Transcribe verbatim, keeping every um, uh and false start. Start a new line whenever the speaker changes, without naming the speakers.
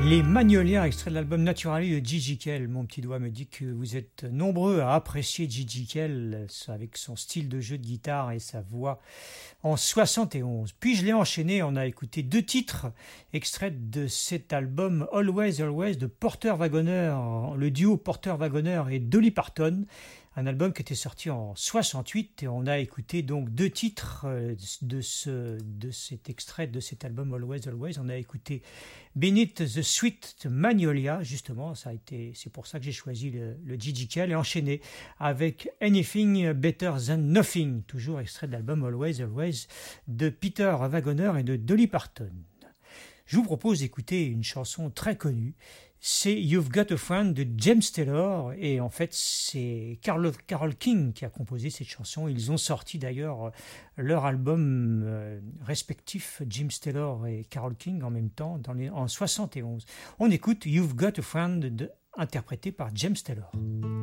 Les Magnolias, extrait de l'album Naturally de Gigi Kell. Mon petit doigt me dit que vous êtes nombreux à apprécier Gigi Kell avec son style de jeu de guitare et sa voix en soixante et onze. Puis je l'ai enchaîné, on a écouté deux titres extraits de cet album Always Always de Porter Wagoner, le duo Porter Wagoner et Dolly Parton. Un album qui était sorti en soixante-huit et on a écouté donc deux titres de, ce, de cet extrait de cet album Always Always. On a écouté Beneath the Sweet Magnolia, justement, ça a été, c'est pour ça que j'ai choisi le, le Gigi Kell et enchaîné avec Anything Better Than Nothing, toujours extrait de l'album Always Always de Peter Wagoner et de Dolly Parton. Je vous propose d'écouter une chanson très connue. C'est You've Got a Friend de James Taylor et en fait c'est Carol, Carole King qui a composé cette chanson. Ils ont sorti d'ailleurs leur album euh, respectif, James Taylor et Carole King en même temps dans les, en soixante et onze. On écoute You've Got a Friend de, interprété par James Taylor.